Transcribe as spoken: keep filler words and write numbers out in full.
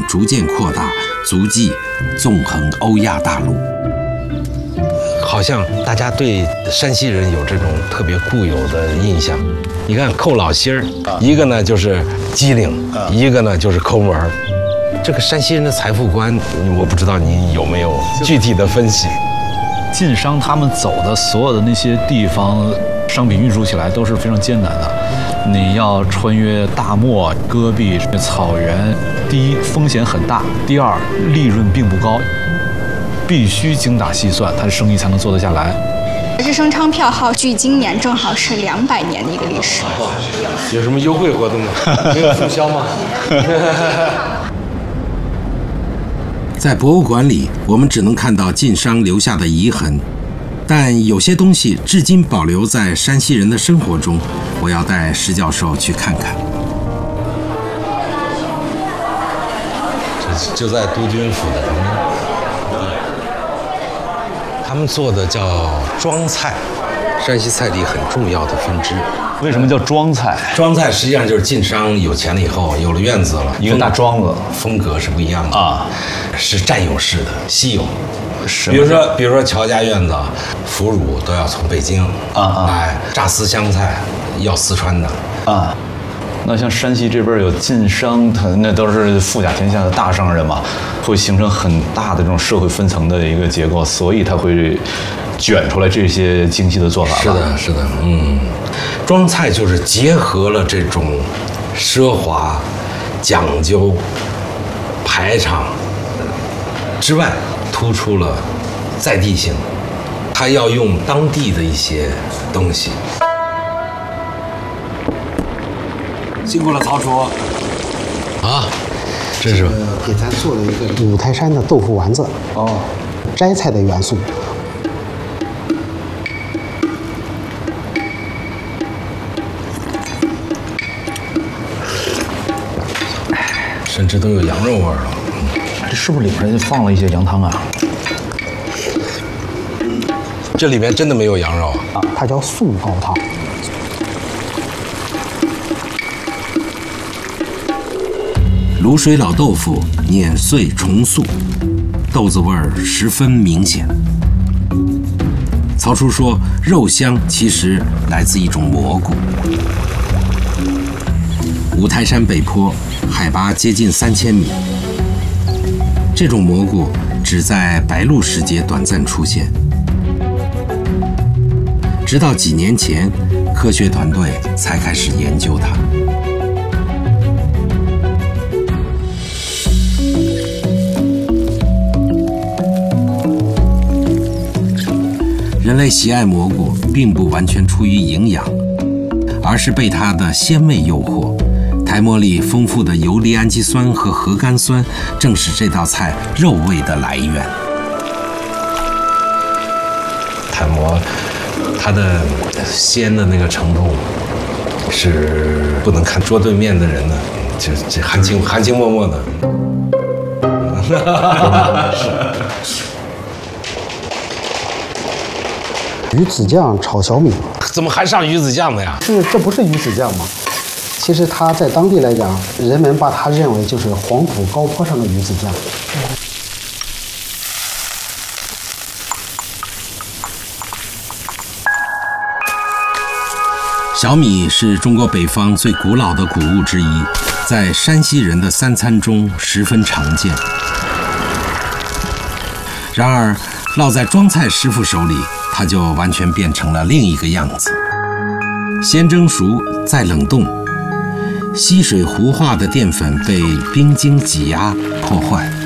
逐渐扩大，足迹纵横欧亚大陆。好像大家对山西人有这种特别固有的印象。你看寇老心儿，一个呢就是机灵，一个呢就是抠门儿。这个山西人的财富观，我不知道您有没有具体的分析。 晋商他们走的所有的那些地方，商品运输起来都是非常艰难的。你要穿越大漠、戈壁、草原，第一风险很大，第二利润并不高，必须精打细算，他的生意才能做得下来。 日升昌票号距今年正好是两百年的一个历史。 有什么优惠活动吗？没有促销吗？在博物馆里，我们只能看到晋商留下的遗痕，但有些东西至今保留在山西人的生活中，我要带石教授去看看。这就在督军府的旁边，他们做的叫庄菜，山西菜里很重要的分支。 为什么叫庄菜？ 庄菜实际上就是晋商有钱了以后，有了院子了， 一个大庄子， 风格是不一样的啊， 是占有式的，稀有。 是， 比如说，比如说乔家院子，腐乳都要从北京啊啊， 哎，炸丝香菜要四川的啊。那像山西这边有晋商，他那都是富甲天下的大商人嘛，会形成很大的这种社会分层的一个结构，所以他会卷出来这些精细的做法。 是的，是的，嗯，庄菜就是结合了这种奢华、讲究、排场之外，突出了在地性，他要用当地的一些东西。辛苦了，曹厨。啊，这是给咱做了一个五台山的豆腐丸子。哦，摘菜的元素。 甚至都有羊肉味了。 这是不是里面放了一些羊汤啊？ 这里面真的没有羊肉啊？它叫素高汤。 卤水老豆腐碾碎重塑，豆子味儿十分明显。曹厨说，肉香其实来自一种蘑菇。五台山北坡海拔接近三千米，这种蘑菇只在白露时节短暂出现，直到几年前，科学团队才开始研究它。人类喜爱蘑菇，并不完全出于营养，而是被它的鲜味诱惑。苔蘑里丰富的游离氨基酸和核苷酸，正是这道菜肉味的来源。苔蘑，它的鲜的那个程度，是不能看桌对面的人呢，就这含情含情脉脉的。 鱼子酱炒小米， 怎么还上鱼子酱的呀？ 是，这不是鱼子酱吗？其实它在当地来讲，人们把它认为就是黄土高坡上的鱼子酱。 小米是中国北方最古老的谷物之一，在山西人的三餐中十分常见。然而，烙在庄菜师傅手里，它就完全变成了另一个样子。先蒸熟，再冷冻，稀水糊化的淀粉被冰晶挤压破坏。